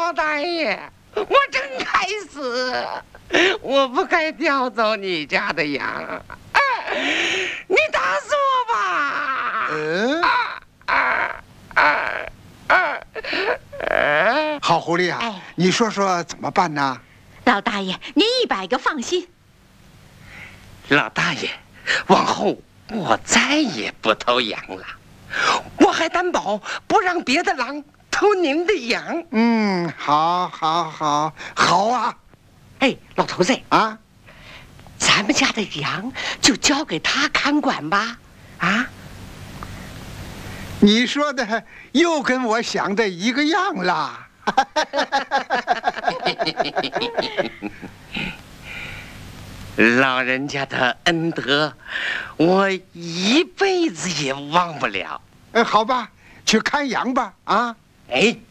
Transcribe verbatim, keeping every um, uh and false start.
老大爷，我真该死，我不该叼走你家的羊，啊、你打死我吧！ 嗯、 啊啊啊啊啊！ 好狐狸啊， 哎， 你说说怎么办呢？ 老大爷，您一百个放心。 老大爷，往后我再也不偷羊了，我还担保不让别的狼偷您的羊。 嗯，好，好，好，好啊！ 哎，老头子啊， 咱们家的羊就交给他看管吧。啊， 你说的又跟我想的一个样啦。 老人家的恩德，我一辈子也忘不了。 呃，好吧，去看羊吧。啊， 哎。